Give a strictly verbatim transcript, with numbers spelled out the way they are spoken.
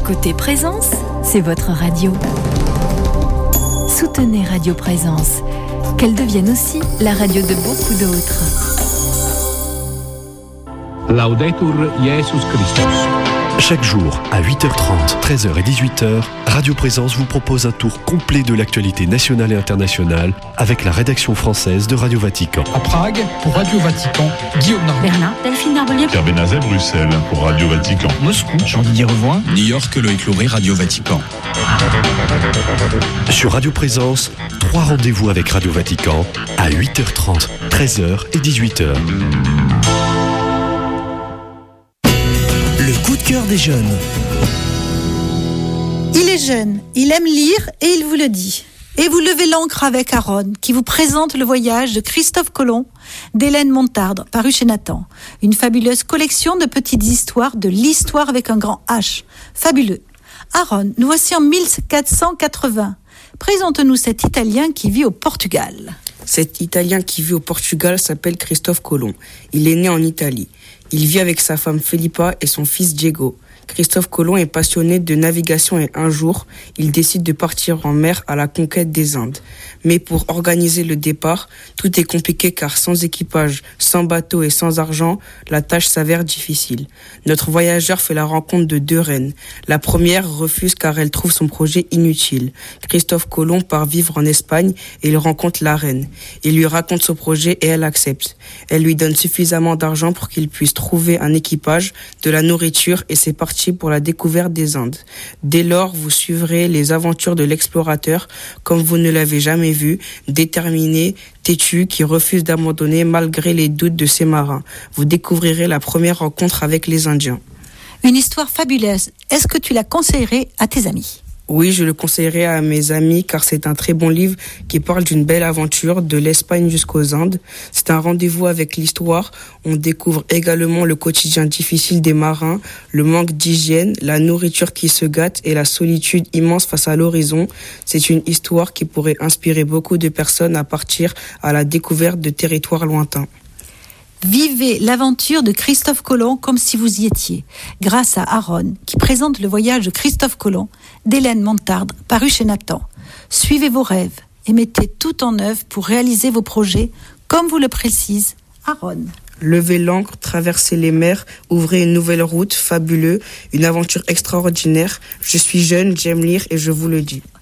écoutez Présence, c'est votre radio. Soutenez Radio Présence, qu'elle devienne aussi la radio de beaucoup d'autres. Laudetur Jesus Christus. Chaque jour, à huit heures trente, treize heures et dix-huit heures, Radio Présence vous propose un tour complet de l'actualité nationale et internationale avec la rédaction française de Radio Vatican. À Prague, pour Radio Vatican, Guillaume Narbonne. Berlin, Delphine Narbonnier. Pierre Benazet, Bruxelles, pour Radio Vatican. Moscou, Jean-Didier Revoin. New York, Loïc Lauré, Radio Vatican. Sur Radio Présence, trois rendez-vous avec Radio Vatican à huit heures trente, treize heures et dix-huit heures. Le coup de cœur des jeunes. Il est jeune, il aime lire et il vous le dit. Et vous levez l'ancre avec Aaron, qui vous présente le voyage de Christophe Colomb, d'Hélène Montardre, paru chez Nathan. Une fabuleuse collection de petites histoires, de l'histoire avec un grand H. Fabuleux. Aaron, nous voici en mille quatre cent quatre-vingts. Présente-nous cet Italien qui vit au Portugal. Cet Italien qui vit au Portugal s'appelle Christophe Colomb. Il est né en Italie. Il vit avec sa femme Felipa et son fils Diego. Christophe Colomb est passionné de navigation et un jour, il décide de partir en mer à la conquête des Indes. Mais pour organiser le départ, tout est compliqué car sans équipage, sans bateau et sans argent, la tâche s'avère difficile. Notre voyageur fait la rencontre de deux reines. La première refuse car elle trouve son projet inutile. Christophe Colomb part vivre en Espagne et il rencontre la reine. Il lui raconte son projet et elle accepte. Elle lui donne suffisamment d'argent pour qu'il puisse trouver un équipage, de la nourriture et c'est parti pour la découverte des Indes. Dès lors, vous suivrez les aventures de l'explorateur comme vous ne l'avez jamais vu, déterminé, têtu, qui refuse d'abandonner malgré les doutes de ses marins. Vous découvrirez la première rencontre avec les Indiens. Une histoire fabuleuse. Est-ce que tu la conseillerais à tes amis ? Oui, je le conseillerais à mes amis car c'est un très bon livre qui parle d'une belle aventure de l'Espagne jusqu'aux Indes. C'est un rendez-vous avec l'histoire. On découvre également le quotidien difficile des marins, le manque d'hygiène, la nourriture qui se gâte et la solitude immense face à l'horizon. C'est une histoire qui pourrait inspirer beaucoup de personnes à partir à la découverte de territoires lointains. Vivez l'aventure de Christophe Colomb comme si vous y étiez, grâce à Aaron, qui présente le voyage de Christophe Colomb, d'Hélène Montardre, paru chez Nathan. Suivez vos rêves et mettez tout en œuvre pour réaliser vos projets, comme vous le précise Aaron. Levez l'ancre, traversez les mers, ouvrez une nouvelle route, fabuleux, une aventure extraordinaire. Je suis jeune, j'aime lire et je vous le dis.